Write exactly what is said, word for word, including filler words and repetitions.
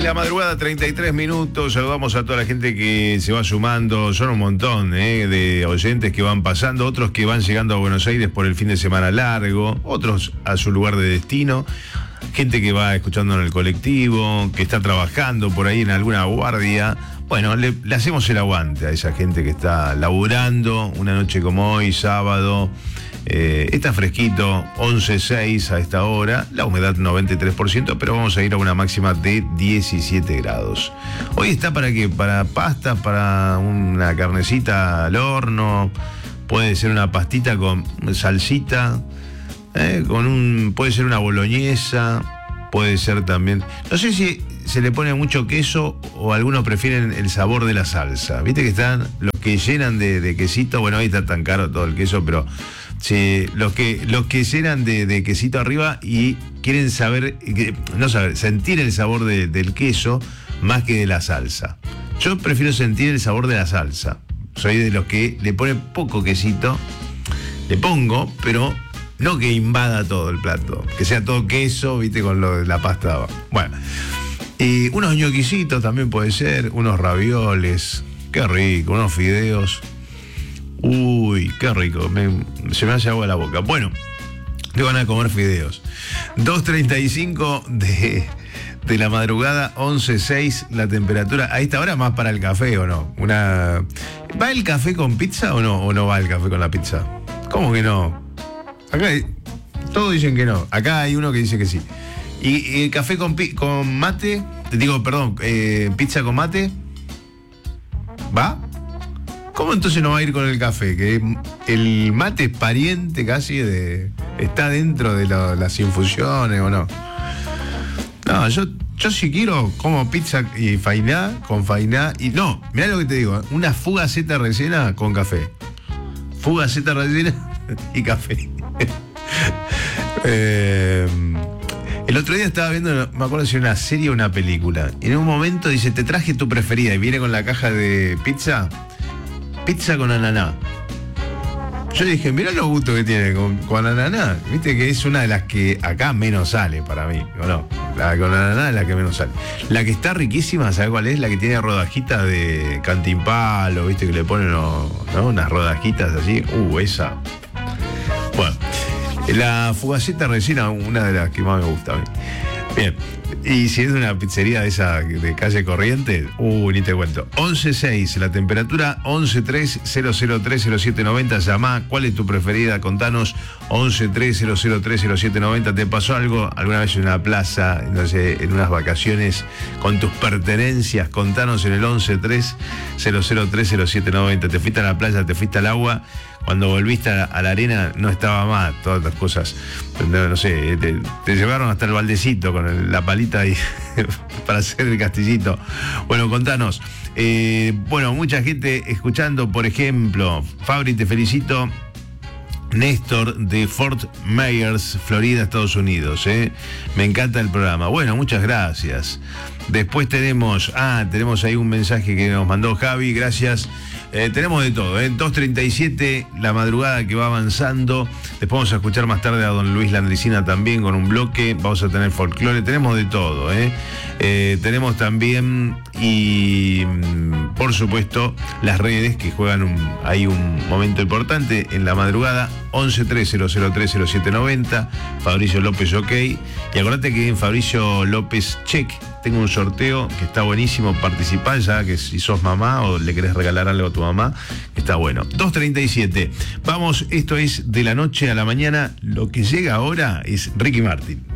la madrugada, treinta y tres minutos. Saludamos a toda la gente que se va sumando. Son un montón eh, de oyentes que van pasando, otros que van llegando a Buenos Aires por el fin de semana largo, otros a su lugar de destino, gente que va escuchando en el colectivo, que está trabajando por ahí en alguna guardia. Bueno, le, le hacemos el aguante a esa gente que está laburando una noche como hoy, sábado. Eh, está fresquito, once seis a esta hora, la humedad noventa y tres por ciento, pero vamos a ir a una máxima de diecisiete grados. Hoy está para qué, para pasta, para una carnecita al horno, puede ser una pastita con salsita, eh, con un, puede ser una boloñesa, puede ser también, no sé si se le pone mucho queso o algunos prefieren el sabor de la salsa. Viste que están los que llenan de, de quesito, bueno, ahí está tan caro todo el queso, pero sí, los que los que llenan de, de quesito arriba y quieren saber, no saber, sentir el sabor de, del queso más que de la salsa. Yo prefiero sentir el sabor de la salsa. Soy de los que le ponen poco quesito, le pongo, pero no que invada todo el plato, que sea todo queso, viste, con lo de la pasta. Bueno, y unos ñoquisitos también puede ser, unos ravioles, qué rico, unos fideos. Uy, qué rico, me, se me hace agua la boca. Bueno, te van a comer fideos. dos treinta y cinco de, de la madrugada, once seis la temperatura. A esta hora más para el café, ¿o no? Una, ¿va el café con pizza o no? ¿O no va el café con la pizza? ¿Cómo que no? Acá hay, todos dicen que no. Acá hay uno que dice que sí. ¿Y, y el café con, con mate? Te digo, perdón, eh, pizza con mate. ¿Va? ¿Cómo entonces no va a ir con el café? Que el mate es pariente casi de... ¿Está dentro de lo, las infusiones o no? No, yo, yo si quiero como pizza y fainá, con fainá... Y no, mirá lo que te digo, una fugaceta rellena con café. Fugaceta rellena y café. eh, el otro día estaba viendo, no me acuerdo si era una serie o una película. Y en un momento dice, te traje tu preferida. Y viene con la caja de pizza... Pizza con ananá. Yo dije, mirá los gustos que tiene con, con ananá. Viste que es una de las que acá menos sale para mí, ¿o no? La con ananá es la que menos sale. La que está riquísima, ¿sabes cuál es? La que tiene rodajitas de cantimpalo, viste que le ponen, ¿no? Unas rodajitas así. Uh, esa. Bueno, la fugaceta rellena, una de las que más me gusta a mí. Bien. Y si es una pizzería de esa de calle Corrientes, uh, ni te cuento. once seis la temperatura, once tres cero cero tres cero siete noventa. Llamá, ¿cuál es tu preferida? Contanos, once tres cero cero tres cero siete noventa. ¿Te pasó algo alguna vez en una plaza, no sé, en unas vacaciones con tus pertenencias? Contanos en el once tres cero cero tres cero siete noventa. ¿Te fuiste a la playa, te fuiste al agua? Cuando volviste a la, a la arena no estaba más, todas las cosas. No, no sé, te, te llevaron hasta el baldecito con el, la palita ahí para hacer el castillito. Bueno, contanos. Eh, bueno, mucha gente escuchando, por ejemplo, Fabri, te felicito. Néstor de Fort Myers, Florida, Estados Unidos. ¿eh? Me encanta el programa. Bueno, muchas gracias. Después tenemos, ah, tenemos ahí un mensaje que nos mandó Javi, gracias. Eh, tenemos de todo, ¿eh? dos treinta y siete, la madrugada que va avanzando. Después vamos a escuchar más tarde a don Luis Landricina también con un bloque. Vamos a tener folclore, tenemos de todo. ¿eh? Eh, tenemos también, y por supuesto, las redes que juegan un, hay un momento importante en la madrugada. once tres cero cero tres cero siete noventa, Fabricio López OK. Y acordate que en Fabricio López Check tengo un sorteo que está buenísimo, participar ya, que si sos mamá o le querés regalar algo a tu mamá, está bueno. dos treinta y siete. Vamos, esto es de la noche a la mañana. Lo que llega ahora es Ricky Martin.